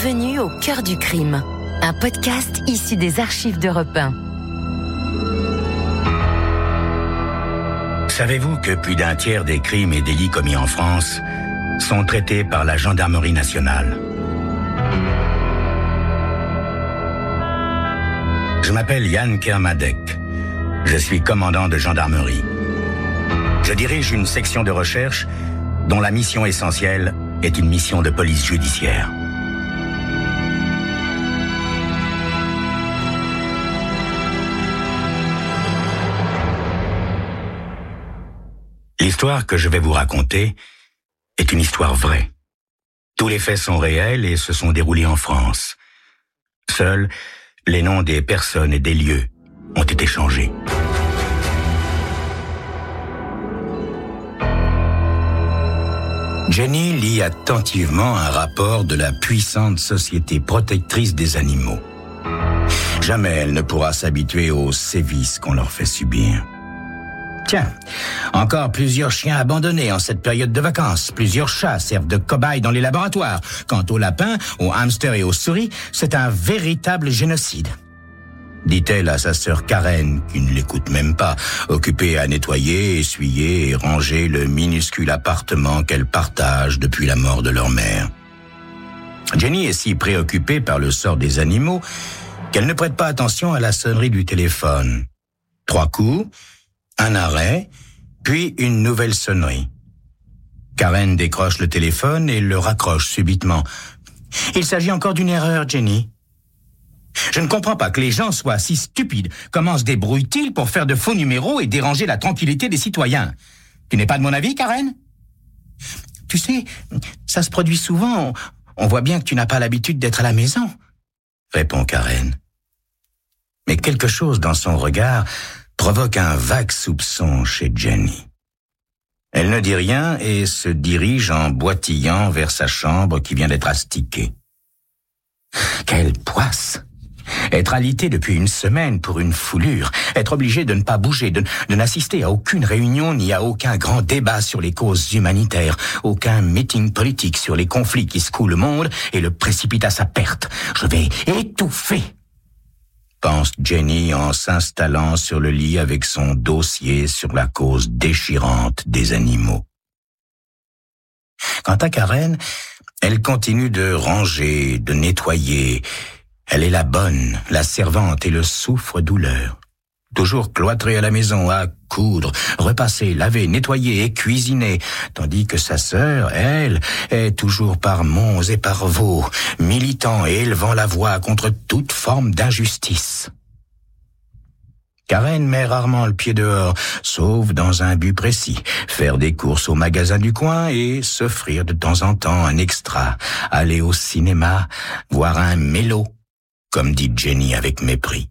Bienvenue au cœur du crime, un podcast issu des archives d'Europe 1. Savez-vous que plus d'un tiers des crimes et délits commis en France sont traités par la gendarmerie nationale? Je m'appelle Yann Kermadec. Je suis commandant de gendarmerie. Je dirige une section de recherche dont la mission essentielle est une mission de police judiciaire. L'histoire que je vais vous raconter est une histoire vraie. Tous les faits sont réels et se sont déroulés en France. Seuls les noms des personnes et des lieux ont été changés. Jenny lit attentivement un rapport de la puissante Société protectrice des animaux. Jamais elle ne pourra s'habituer aux sévices qu'on leur fait subir. Tiens, encore plusieurs chiens abandonnés en cette période de vacances. Plusieurs chats servent de cobayes dans les laboratoires. Quant aux lapins, aux hamsters et aux souris, c'est un véritable génocide. Dit-elle à sa sœur Karen, qui ne l'écoute même pas, occupée à nettoyer, essuyer et ranger le minuscule appartement qu'elle partage depuis la mort de leur mère. Jenny est si préoccupée par le sort des animaux qu'elle ne prête pas attention à la sonnerie du téléphone. 3 coups, un arrêt, puis une nouvelle sonnerie. Karen décroche le téléphone et le raccroche subitement. « Il s'agit encore d'une erreur, Jenny. Je ne comprends pas que les gens soient si stupides. Comment se débrouillent-ils pour faire de faux numéros et déranger la tranquillité des citoyens? Tu n'es pas de mon avis, Karen? Tu sais, ça se produit souvent. On voit bien que tu n'as pas l'habitude d'être à la maison, répond Karen. Mais quelque chose dans son regard provoque un vague soupçon chez Jenny. Elle ne dit rien et se dirige en boitillant vers sa chambre qui vient d'être astiquée. Quelle poisse! Être alité depuis une semaine pour une foulure, être obligé de ne pas bouger, de n'assister à aucune réunion ni à aucun grand débat sur les causes humanitaires, aucun meeting politique sur les conflits qui secouent le monde et le précipitent à sa perte. Je vais étouffer, pense Jenny en s'installant sur le lit avec son dossier sur la cause déchirante des animaux. Quant à Karen, elle continue de ranger, de nettoyer. Elle est la bonne, la servante et le souffre-douleur. Toujours cloîtrée à la maison, à coudre, repasser, laver, nettoyer et cuisiner, tandis que sa sœur, elle, est toujours par monts et par vaux, militant et élevant la voix contre toute forme d'injustice. Karen met rarement le pied dehors, sauf dans un but précis, faire des courses au magasin du coin et s'offrir de temps en temps un extra, aller au cinéma, voir un mélo, comme dit Jenny avec mépris.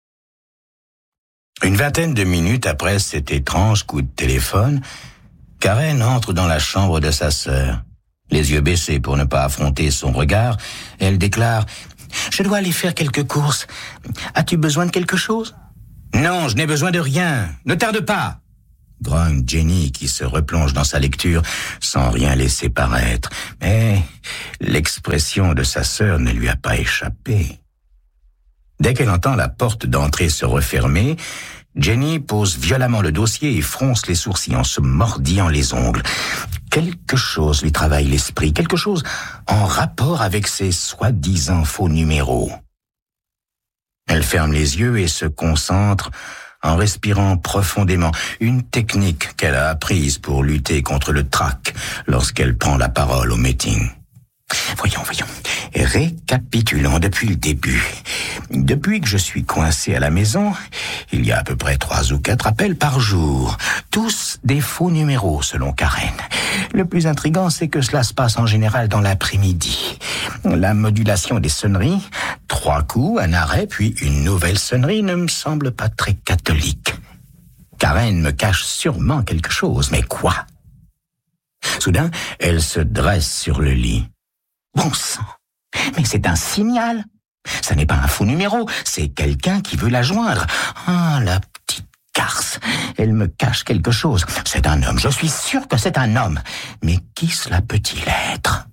Une vingtaine de minutes après cet étrange coup de téléphone, Karen entre dans la chambre de sa sœur. Les yeux baissés pour ne pas affronter son regard, elle déclare « Je dois aller faire quelques courses. As-tu besoin de quelque chose ?»« Non, je n'ai besoin de rien. Ne tarde pas !» grogne Jenny qui se replonge dans sa lecture sans rien laisser paraître. Mais l'expression de sa sœur ne lui a pas échappé. Dès qu'elle entend la porte d'entrée se refermer, Jenny pose violemment le dossier et fronce les sourcils en se mordillant les ongles. Quelque chose lui travaille l'esprit, quelque chose en rapport avec ces soi-disant faux numéros. Elle ferme les yeux et se concentre en respirant profondément, une technique qu'elle a apprise pour lutter contre le trac lorsqu'elle prend la parole au meeting. Voyons. Récapitulons depuis le début. Depuis que je suis coincé à la maison, il y a à peu près 3 ou 4 appels par jour. Tous des faux numéros, selon Karen. Le plus intriguant, c'est que cela se passe en général dans l'après-midi. La modulation des sonneries, 3 coups, un arrêt, puis une nouvelle sonnerie ne me semble pas très catholique. Karen me cache sûrement quelque chose, mais quoi? Soudain, elle se dresse sur le lit. Bon sang, mais c'est un signal. Ça n'est pas un faux numéro, c'est quelqu'un qui veut la joindre. Ah, la petite garce, elle me cache quelque chose. C'est un homme, je suis sûr que c'est un homme. Mais qui cela peut-il être?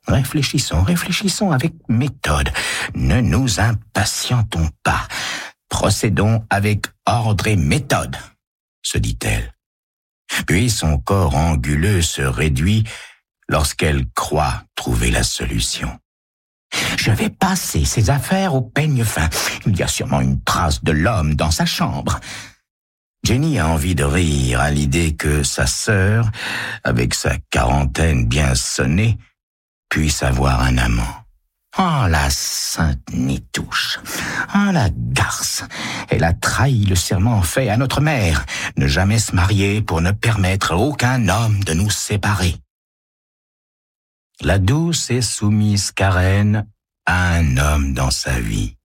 Réfléchissons avec méthode. Ne nous impatientons pas. Procédons avec ordre et méthode, se dit-elle. Puis son corps anguleux se réduit lorsqu'elle croit trouver la solution. Je vais passer ses affaires au peigne fin. Il y a sûrement une trace de l'homme dans sa chambre. Jenny a envie de rire à l'idée que sa sœur, avec sa quarantaine bien sonnée, puisse avoir un amant. Oh, la sainte Nitouche! Oh, la garce! Elle a trahi le serment fait à notre mère, ne jamais se marier pour ne permettre à aucun homme de nous séparer. La douce et soumise Karen a un homme dans sa vie.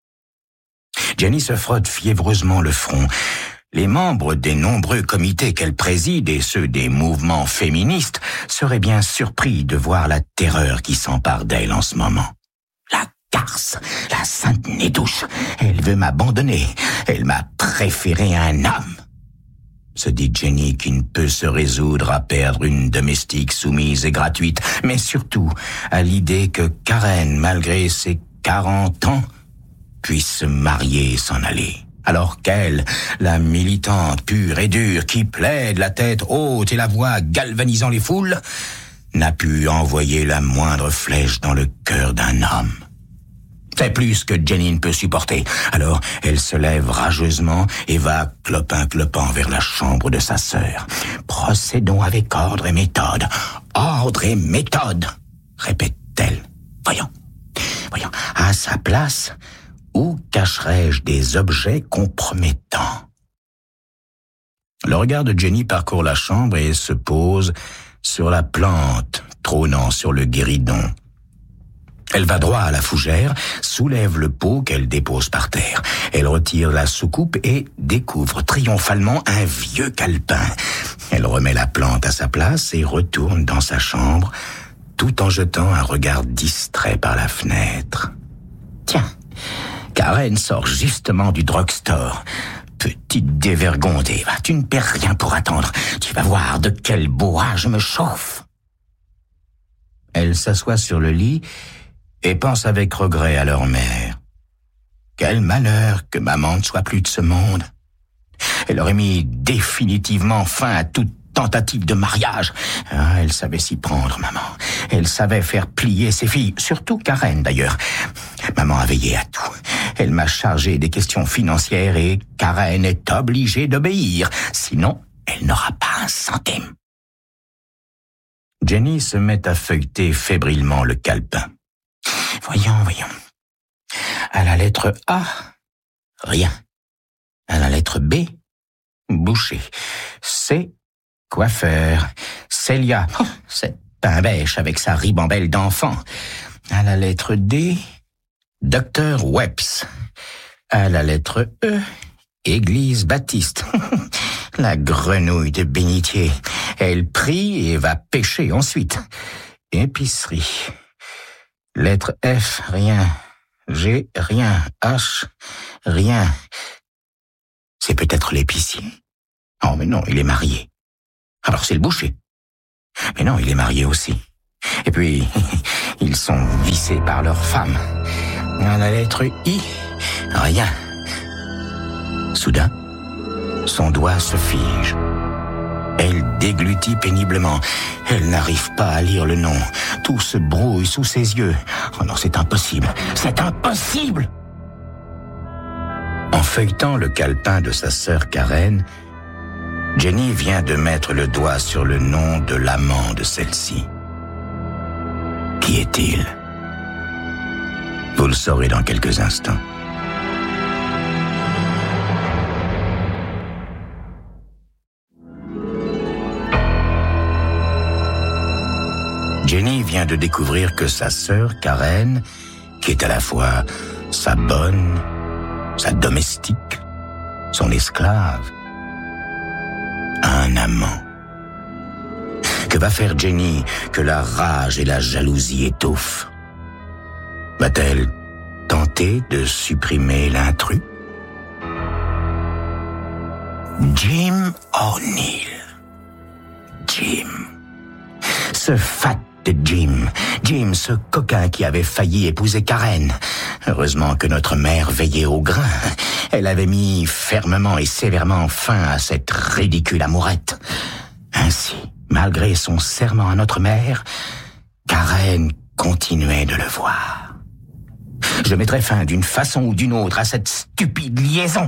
Jenny se frotte fiévreusement le front. Les membres des nombreux comités qu'elle préside et ceux des mouvements féministes seraient bien surpris de voir la terreur qui s'empare d'elle en ce moment. La garce, la sainte Nédouche, elle veut m'abandonner. Elle m'a préféré à un homme. Se dit Jenny qui ne peut se résoudre à perdre une domestique soumise et gratuite, mais surtout à l'idée que Karen, malgré ses 40 ans, puisse se marier et s'en aller. Alors qu'elle, la militante pure et dure qui plaide la tête haute et la voix galvanisant les foules, n'a pu envoyer la moindre flèche dans le cœur d'un homme. C'est plus que Jenny ne peut supporter. Alors, elle se lève rageusement et va clopin-clopant vers la chambre de sa sœur. Procédons avec ordre et méthode. Ordre et méthode, répète-t-elle. Voyons, à sa place, où cacherais-je des objets compromettants? Le regard de Jenny parcourt la chambre et se pose sur la plante trônant sur le guéridon. Elle va droit à la fougère, soulève le pot qu'elle dépose par terre. Elle retire la soucoupe et découvre triomphalement un vieux calepin. Elle remet la plante à sa place et retourne dans sa chambre, tout en jetant un regard distrait par la fenêtre. Tiens, Karen sort justement du drugstore. Petite dévergondée, tu ne perds rien pour attendre. Tu vas voir de quel bois je me chauffe. Elle s'assoit sur le lit et pense avec regret à leur mère. Quel malheur que maman ne soit plus de ce monde. Elle aurait mis définitivement fin à toute tentative de mariage. Ah, elle savait s'y prendre, maman. Elle savait faire plier ses filles, surtout Karen d'ailleurs. Maman a veillé à tout. Elle m'a chargé des questions financières et Karen est obligée d'obéir. Sinon, elle n'aura pas un centime. Jenny se met à feuilleter fébrilement le calepin. Voyons. À la lettre A, rien. À la lettre B, boucher. C, coiffeur. Célia, cette pain-bêche avec sa ribambelle d'enfant. À la lettre D, docteur Weps. À la lettre E, église baptiste. La grenouille de bénitier. Elle prie et va pêcher ensuite. Épicerie. Lettre F, rien. G, rien. H, rien. C'est peut-être l'épicier. Oh, mais non, il est marié. Alors c'est le boucher. Mais non, il est marié aussi. Et puis, ils sont vissés par leur femme. À la lettre I, rien. Soudain, son doigt se fige. Elle déglutit péniblement. Elle n'arrive pas à lire le nom. Tout se brouille sous ses yeux. Oh non, c'est impossible. C'est impossible! En feuilletant le calepin de sa sœur Karen, Jenny vient de mettre le doigt sur le nom de l'amant de celle-ci. Qui est-il? Vous le saurez dans quelques instants. Jenny vient de découvrir que sa sœur Karen, qui est à la fois sa bonne, sa domestique, son esclave, a un amant. Que va faire Jenny que la rage et la jalousie étouffent? Va-t-elle tenter de supprimer l'intrus? Jim O'Neill. Jim. Ce fat de Jim. Jim, ce coquin qui avait failli épouser Karen. Heureusement que notre mère veillait au grain. Elle avait mis fermement et sévèrement fin à cette ridicule amourette. Ainsi, malgré son serment à notre mère, Karen continuait de le voir. Je mettrai fin d'une façon ou d'une autre à cette stupide liaison.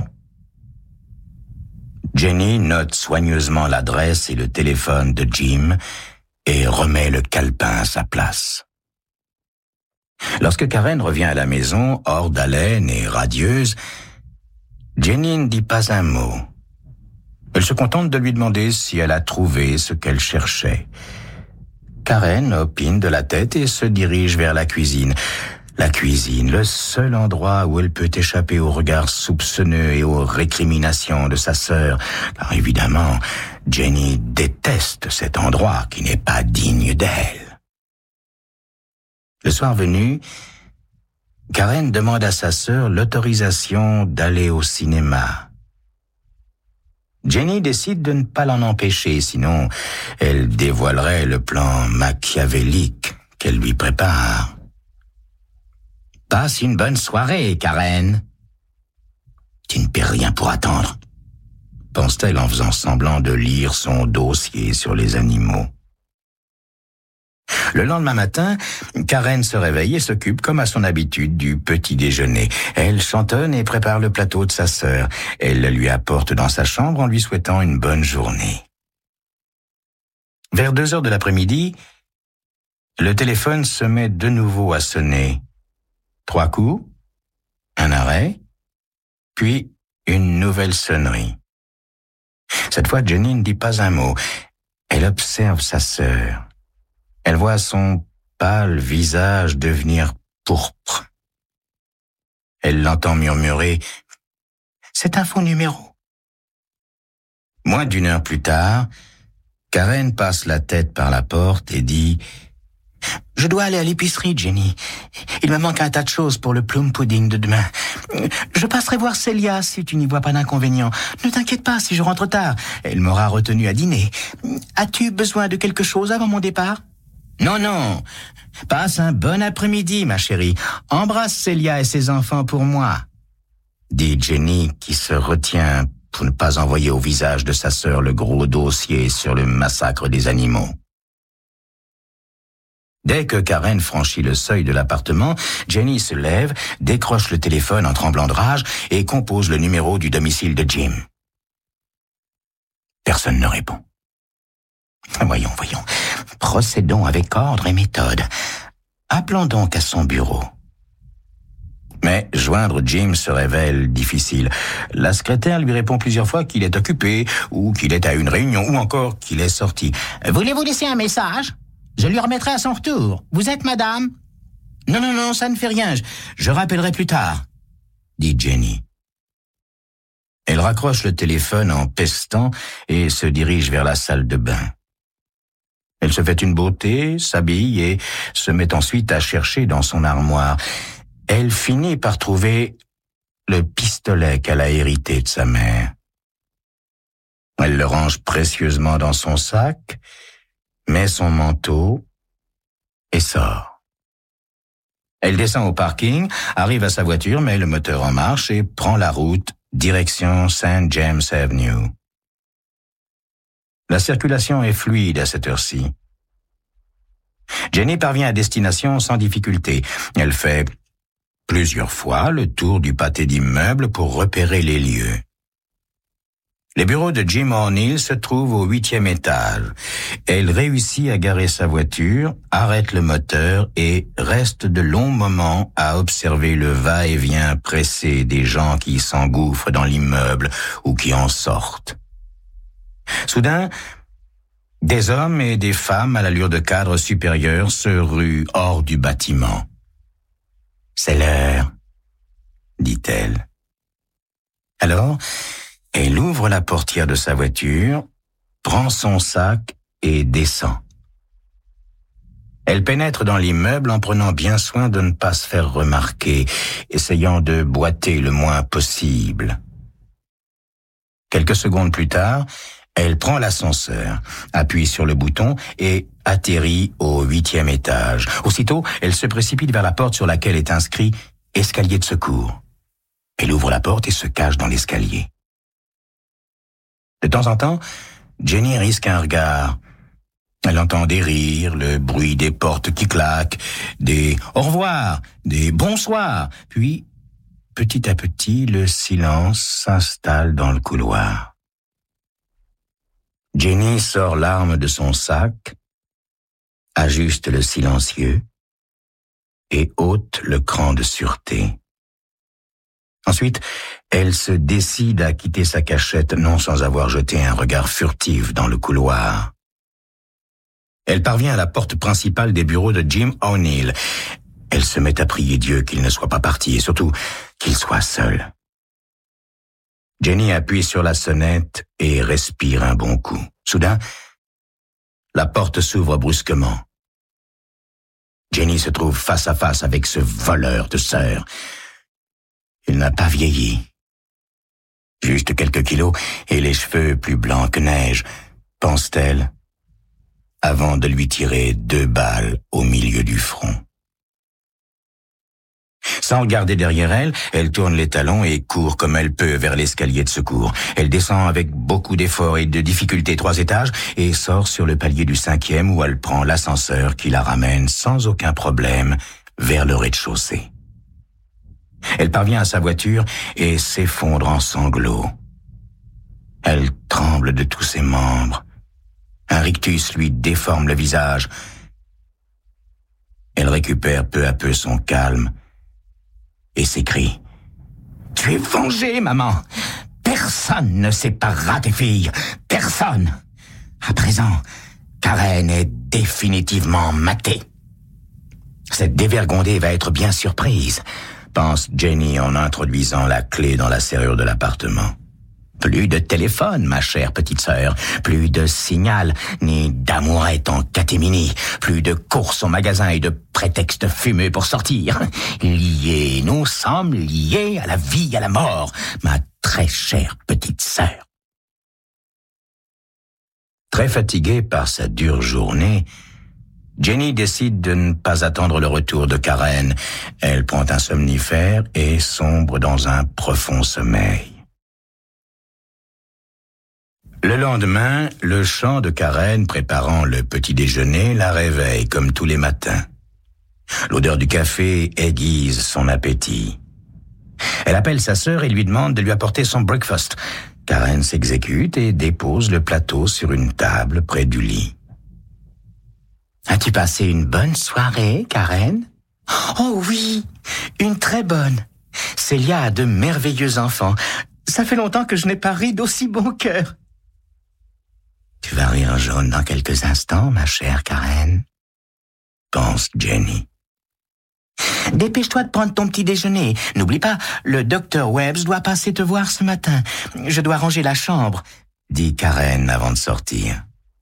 Jenny note soigneusement l'adresse et le téléphone de Jim et remet le calepin à sa place. Lorsque Karen revient à la maison, hors d'haleine et radieuse, Jenny ne dit pas un mot. Elle se contente de lui demander si elle a trouvé ce qu'elle cherchait. Karen opine de la tête et se dirige vers la cuisine. La cuisine, le seul endroit où elle peut échapper aux regards soupçonneux et aux récriminations de sa sœur. Car évidemment, Jenny déteste cet endroit qui n'est pas digne d'elle. Le soir venu, Karen demande à sa sœur l'autorisation d'aller au cinéma. Jenny décide de ne pas l'en empêcher, sinon elle dévoilerait le plan machiavélique qu'elle lui prépare. « Passe une bonne soirée, Karen. »« Tu ne perds rien pour attendre, » pense-t-elle en faisant semblant de lire son dossier sur les animaux. Le lendemain matin, Karen se réveille et s'occupe, comme à son habitude, du petit déjeuner. Elle chantonne et prépare le plateau de sa sœur. Elle le lui apporte dans sa chambre en lui souhaitant une bonne journée. Vers 2 heures de l'après-midi, le téléphone se met de nouveau à sonner. 3 coups, un arrêt, puis une nouvelle sonnerie. Cette fois, Jenny ne dit pas un mot. Elle observe sa sœur. Elle voit son pâle visage devenir pourpre. Elle l'entend murmurer « C'est un faux numéro ». Moins d'1 heure plus tard, Karen passe la tête par la porte et dit « Je dois aller à l'épicerie, Jenny. Il me manque un tas de choses pour le plum pudding de demain. Je passerai voir Célia si tu n'y vois pas d'inconvénient. Ne t'inquiète pas si je rentre tard. Elle m'aura retenu à dîner. As-tu besoin de quelque chose avant mon départ ? » « Non. Passe un bon après-midi, ma chérie. Embrasse Célia et ses enfants pour moi, » dit Jenny, qui se retient pour ne pas envoyer au visage de sa sœur le gros dossier sur le massacre des animaux. Dès que Karen franchit le seuil de l'appartement, Jenny se lève, décroche le téléphone en tremblant de rage et compose le numéro du domicile de Jim. Personne ne répond. Voyons. Procédons avec ordre et méthode. Appelons donc à son bureau. Mais joindre Jim se révèle difficile. La secrétaire lui répond plusieurs fois qu'il est occupé, ou qu'il est à une réunion, ou encore qu'il est sorti. « Voulez-vous laisser un message ? Je lui remettrai à son retour. Vous êtes madame ? » « Non, ça ne fait rien. Je rappellerai plus tard, » dit Jenny. Elle raccroche le téléphone en pestant et se dirige vers la salle de bain. Elle se fait une beauté, s'habille et se met ensuite à chercher dans son armoire. Elle finit par trouver le pistolet qu'elle a hérité de sa mère. Elle le range précieusement dans son sac, met son manteau et sort. Elle descend au parking, arrive à sa voiture, met le moteur en marche et prend la route direction St. James Avenue. La circulation est fluide à cette heure-ci. Jenny parvient à destination sans difficulté. Elle fait plusieurs fois le tour du pâté d'immeubles pour repérer les lieux. Les bureaux de Jim O'Neill se trouvent au 8e étage. Elle réussit à garer sa voiture, arrête le moteur et reste de longs moments à observer le va-et-vient pressé des gens qui s'engouffrent dans l'immeuble ou qui en sortent. Soudain, des hommes et des femmes à l'allure de cadres supérieurs se ruent hors du bâtiment. « C'est l'heure, » dit-elle. Alors, elle ouvre la portière de sa voiture, prend son sac et descend. Elle pénètre dans l'immeuble en prenant bien soin de ne pas se faire remarquer, essayant de boiter le moins possible. Quelques secondes plus tard, Elle prend l'ascenseur, appuie sur le bouton et atterrit au 8e étage. Aussitôt, elle se précipite vers la porte sur laquelle est inscrit « Escalier de secours ». Elle ouvre la porte et se cache dans l'escalier. De temps en temps, Jenny risque un regard. Elle entend des rires, le bruit des portes qui claquent, des « au revoir », des « bonsoir ». Puis, petit à petit, le silence s'installe dans le couloir. Jenny sort l'arme de son sac, ajuste le silencieux et ôte le cran de sûreté. Ensuite, elle se décide à quitter sa cachette, non sans avoir jeté un regard furtif dans le couloir. Elle parvient à la porte principale des bureaux de Jim O'Neill. Elle se met à prier Dieu qu'il ne soit pas parti et surtout qu'il soit seul. Jenny appuie sur la sonnette et respire un bon coup. Soudain, la porte s'ouvre brusquement. Jenny se trouve face à face avec ce voleur de sœurs. Il n'a pas vieilli. Juste quelques kilos et les cheveux plus blancs que neige, pense-t-elle, avant de lui tirer 2 balles au milieu du front. Sans regarder derrière elle, elle tourne les talons et court comme elle peut vers l'escalier de secours. Elle descend avec beaucoup d'efforts et de difficultés 3 étages et sort sur le palier du 5e où elle prend l'ascenseur qui la ramène sans aucun problème vers le rez-de-chaussée. Elle parvient à sa voiture et s'effondre en sanglots. Elle tremble de tous ses membres. Un rictus lui déforme le visage. Elle récupère peu à peu son calme et s'écrie « Tu es vengée, maman! Personne ne séparera tes filles! Personne! À présent, Karen est définitivement matée. Cette dévergondée va être bien surprise, pense Jenny en introduisant la clé dans la serrure de l'appartement. Plus de téléphone, ma chère petite sœur, plus de signal, ni d'amourette en catémini, plus de courses au magasin et de prétextes fumeux pour sortir. Liés, nous sommes liés à la vie, à la mort, ma très chère petite sœur. Très fatiguée par sa dure journée, Jenny décide de ne pas attendre le retour de Karen. Elle prend un somnifère et sombre dans un profond sommeil. Le lendemain, le chant de Karen préparant le petit déjeuner la réveille comme tous les matins. L'odeur du café aiguise son appétit. Elle appelle sa sœur et lui demande de lui apporter son breakfast. Karen s'exécute et dépose le plateau sur une table près du lit. « As-tu passé une bonne soirée, Karen ?»« Oh oui, une très bonne. Célia a de merveilleux enfants. Ça fait longtemps que je n'ai pas ri d'aussi bon cœur. » Tu vas rire jaune dans quelques instants, ma chère Karen, pense Jenny. Dépêche-toi de prendre ton petit déjeuner. N'oublie pas, le Dr. Webbs doit passer te voir ce matin. Je dois ranger la chambre, dit Karen avant de sortir.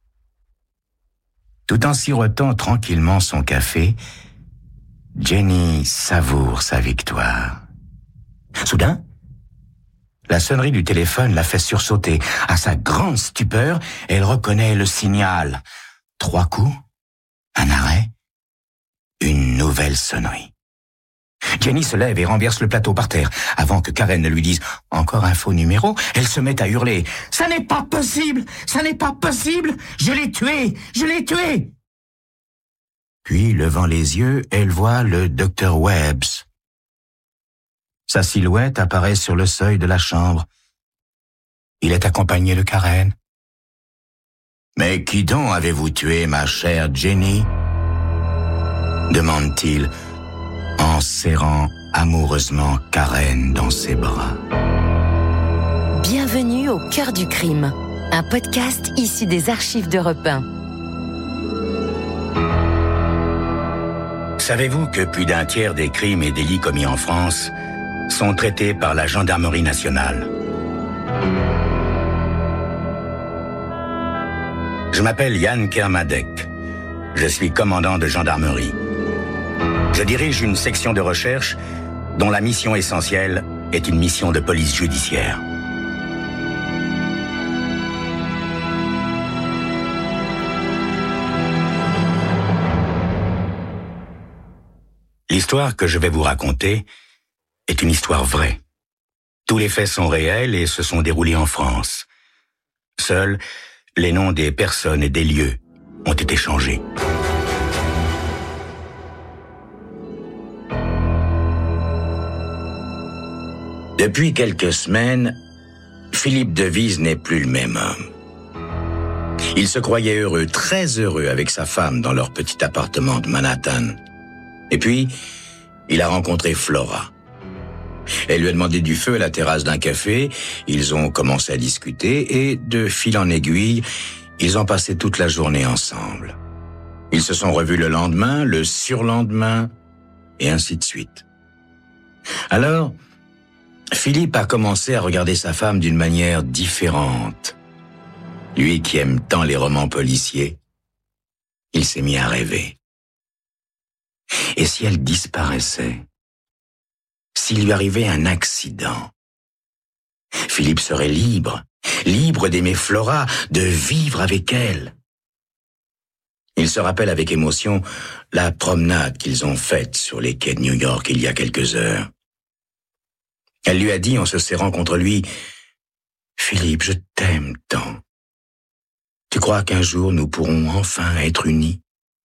Tout en sirotant tranquillement son café, Jenny savoure sa victoire. Soudain, la sonnerie du téléphone la fait sursauter. À sa grande stupeur, elle reconnaît le signal. 3 coups, un arrêt, une nouvelle sonnerie. Jenny se lève et renverse le plateau par terre. Avant que Karen ne lui dise « Encore un faux numéro », elle se met à hurler « Ça n'est pas possible! Ça n'est pas possible! Je l'ai tué! Je l'ai tué !» Puis, levant les yeux, elle voit le Dr. Webbs. Sa silhouette apparaît sur le seuil de la chambre. Il est accompagné de Karen. « Mais qui donc avez-vous tué, ma chère Jenny ?» demande-t-il en serrant amoureusement Karen dans ses bras. Bienvenue au cœur du crime, un podcast issu des archives d'Europe 1. Savez-vous que plus d'un tiers des crimes et délits commis en France sont traités par la gendarmerie nationale? Je m'appelle Yann Kermadec. Je suis commandant de gendarmerie. Je dirige une section de recherche dont la mission essentielle est une mission de police judiciaire. L'histoire que je vais vous raconter est une histoire vraie. Tous les faits sont réels et se sont déroulés en France. Seuls, les noms des personnes et des lieux ont été changés. Depuis quelques semaines, Philippe Devise n'est plus le même homme. Il se croyait heureux, très heureux avec sa femme dans leur petit appartement de Manhattan. Et puis, il a rencontré Flora. Elle lui a demandé du feu à la terrasse d'un café, ils ont commencé à discuter et, de fil en aiguille, ils ont passé toute la journée ensemble. Ils se sont revus le lendemain, le surlendemain, et ainsi de suite. Alors, Philippe a commencé à regarder sa femme d'une manière différente. Lui qui aime tant les romans policiers, il s'est mis à rêver. Et si elle disparaissait? S'il lui arrivait un accident? Philippe serait libre d'aimer Flora, de vivre avec elle. Il se rappelle avec émotion la promenade qu'ils ont faite sur les quais de New York il y a quelques heures. Elle lui a dit en se serrant contre lui, « Philippe, je t'aime tant. Tu crois qu'un jour nous pourrons enfin être unis ?»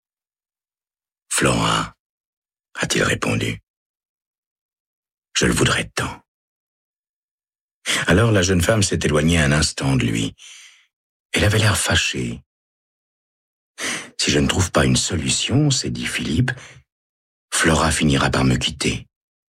Flora, a-t-il répondu, « Je le voudrais tant. » Alors la jeune femme s'est éloignée un instant de lui. Elle avait l'air fâchée. « Si je ne trouve pas une solution, s'est dit Philippe, Flora finira par me quitter. »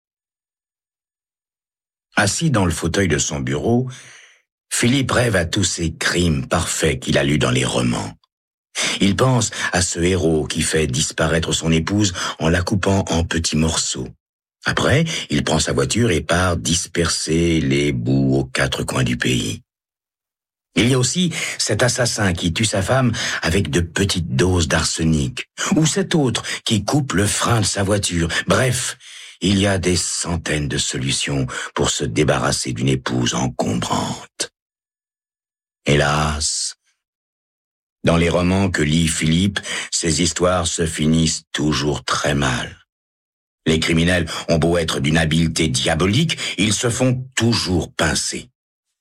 Assis dans le fauteuil de son bureau, Philippe rêve à tous ces crimes parfaits qu'il a lus dans les romans. Il pense à ce héros qui fait disparaître son épouse en la coupant en petits morceaux. Après, il prend sa voiture et part disperser les bouts aux quatre coins du pays. Il y a aussi cet assassin qui tue sa femme avec de petites doses d'arsenic, ou cet autre qui coupe le frein de sa voiture. Bref, il y a des centaines de solutions pour se débarrasser d'une épouse encombrante. Hélas, dans les romans que lit Philippe, ces histoires se finissent toujours très mal. Les criminels ont beau être d'une habileté diabolique, ils se font toujours pincer.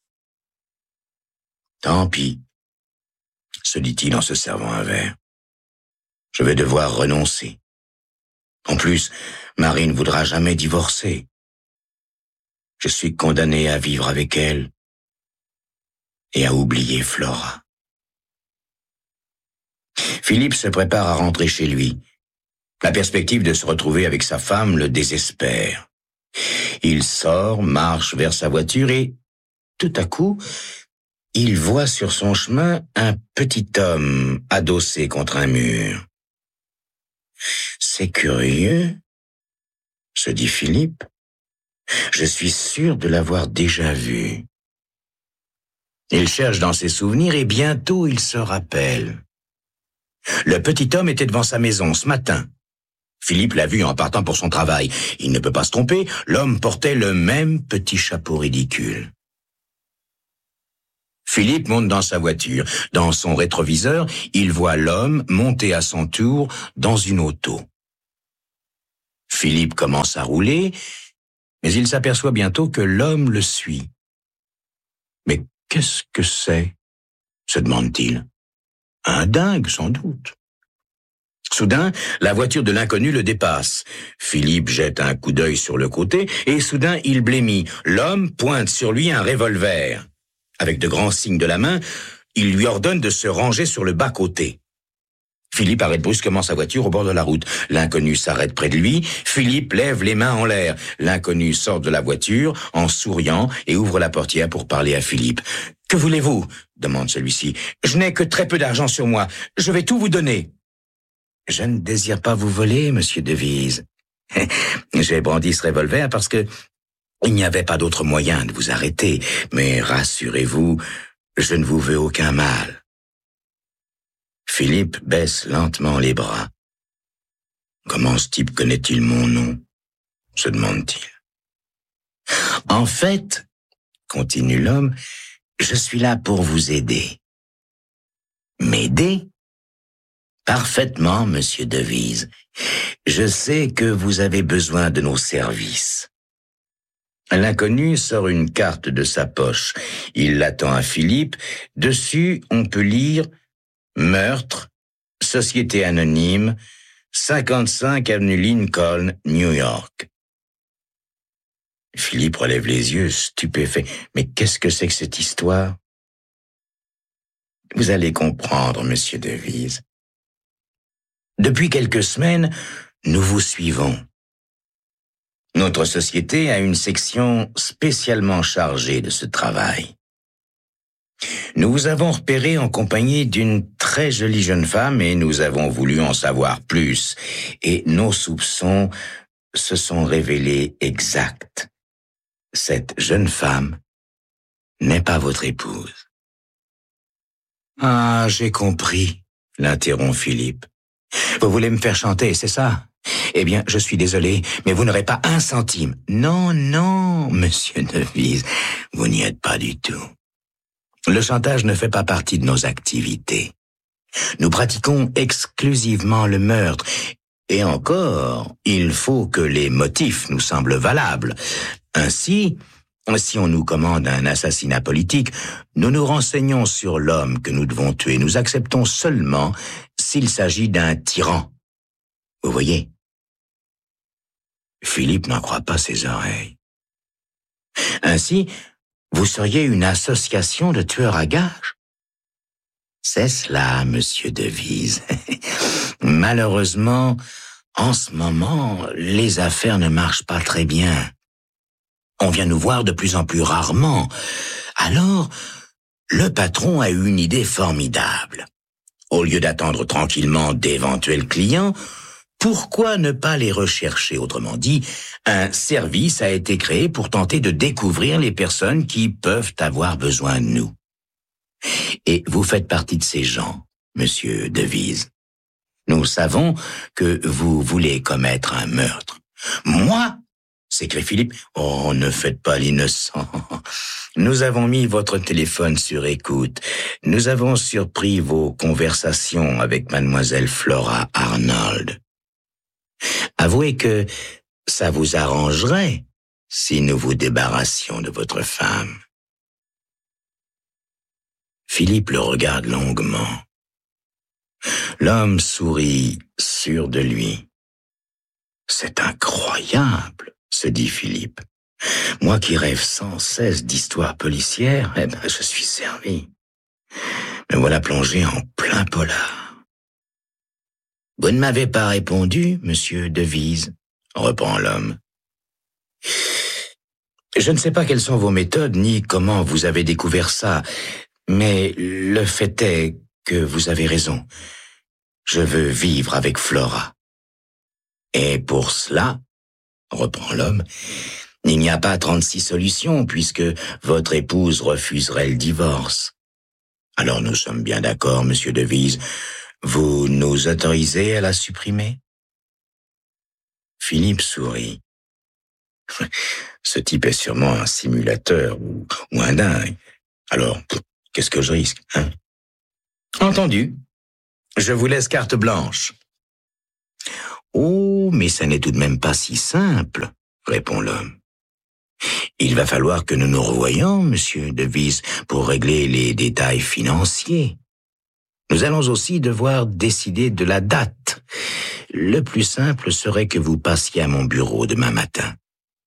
Tant pis, se dit-il en se servant un verre. Je vais devoir renoncer. En plus, Marie ne voudra jamais divorcer. Je suis condamné à vivre avec elle et à oublier Flora. Philippe se prépare à rentrer chez lui. La perspective de se retrouver avec sa femme le désespère. Il sort, marche vers sa voiture et, tout à coup, il voit sur son chemin un petit homme adossé contre un mur. C'est curieux, se dit Philippe. Je suis sûr de l'avoir déjà vu. Il cherche dans ses souvenirs et bientôt il se rappelle. Le petit homme était devant sa maison ce matin. Philippe l'a vu en partant pour son travail. Il ne peut pas se tromper, l'homme portait le même petit chapeau ridicule. Philippe monte dans sa voiture. Dans son rétroviseur, il voit l'homme monter à son tour dans une auto. Philippe commence à rouler, mais il s'aperçoit bientôt que l'homme le suit. Mais qu'est-ce que c'est? Se demande-t-il. Un dingue, sans doute. Soudain, la voiture de l'inconnu le dépasse. Philippe jette un coup d'œil sur le côté et soudain il blêmit. L'homme pointe sur lui un revolver. Avec de grands signes de la main, il lui ordonne de se ranger sur le bas-côté. Philippe arrête brusquement sa voiture au bord de la route. L'inconnu s'arrête près de lui. Philippe lève les mains en l'air. L'inconnu sort de la voiture en souriant et ouvre la portière pour parler à Philippe. « Que voulez-vous » demande celui-ci. « Je n'ai que très peu d'argent sur moi. Je vais tout vous donner. » « Je ne désire pas vous voler, monsieur Devise. J'ai brandi ce revolver parce que il n'y avait pas d'autre moyen de vous arrêter. Mais rassurez-vous, je ne vous veux aucun mal. » Philippe baisse lentement les bras. « Comment ce type connaît-il mon nom ?» se demande-t-il. « En fait, continue l'homme, je suis là pour vous aider. » M'aider ? Parfaitement, monsieur Devise. Je sais que vous avez besoin de nos services. L'inconnu sort une carte de sa poche. Il l'attend à Philippe. Dessus, on peut lire « Meurtre, Société anonyme, 55 avenue Lincoln, New York ». Philippe relève les yeux, stupéfait. Mais qu'est-ce que c'est que cette histoire? Vous allez comprendre, monsieur Devise. Depuis quelques semaines, nous vous suivons. Notre société a une section spécialement chargée de ce travail. Nous vous avons repéré en compagnie d'une très jolie jeune femme et nous avons voulu en savoir plus. Et nos soupçons se sont révélés exacts. Cette jeune femme n'est pas votre épouse. Ah, j'ai compris, l'interrompt Philippe. Vous voulez me faire chanter, c'est ça? Eh bien, je suis désolé, mais vous n'aurez pas un centime. Non, non, monsieur Devise, vous n'y êtes pas du tout. Le chantage ne fait pas partie de nos activités. Nous pratiquons exclusivement le meurtre. Et encore, il faut que les motifs nous semblent valables. Ainsi, si on nous commande un assassinat politique, nous nous renseignons sur l'homme que nous devons tuer. Nous acceptons seulement s'il s'agit d'un tyran. Vous voyez? Philippe n'en croit pas ses oreilles. Ainsi, vous seriez une association de tueurs à gages? C'est cela, monsieur Devise. Malheureusement, en ce moment, les affaires ne marchent pas très bien. On vient nous voir de plus en plus rarement. Alors, le patron a eu une idée formidable. Au lieu d'attendre tranquillement d'éventuels clients, pourquoi ne pas les rechercher? Autrement dit, un service a été créé pour tenter de découvrir les personnes qui peuvent avoir besoin de nous. Et vous faites partie de ces gens, monsieur Devise. Nous savons que vous voulez commettre un meurtre. Moi? S'écrie Philippe. Oh, ne faites pas l'innocent. Nous avons mis votre téléphone sur écoute. Nous avons surpris vos conversations avec mademoiselle Flora Arnold. Avouez que ça vous arrangerait si nous vous débarrassions de votre femme. Philippe le regarde longuement. L'homme sourit, sûr de lui. C'est incroyable, se dit Philippe. Moi qui rêve sans cesse d'histoires policières, je suis servi. Me voilà plongé en plein polar. Vous ne m'avez pas répondu, monsieur Devise, reprend l'homme. Je ne sais pas quelles sont vos méthodes, ni comment vous avez découvert ça, mais le fait est que vous avez raison. Je veux vivre avec Flora. Et pour cela, reprend l'homme, il n'y a pas 36 solutions puisque votre épouse refuserait le divorce. Alors nous sommes bien d'accord, monsieur Devise, vous nous autorisez à la supprimer? Philippe sourit. Ce type est sûrement un simulateur ou un dingue. Alors, qu'est-ce que je risque, hein? Entendu. Je vous laisse carte blanche. Oh, mais ça n'est tout de même pas si simple, répond l'homme. Il va falloir que nous nous revoyions, monsieur Devise, pour régler les détails financiers. Nous allons aussi devoir décider de la date. Le plus simple serait que vous passiez à mon bureau demain matin.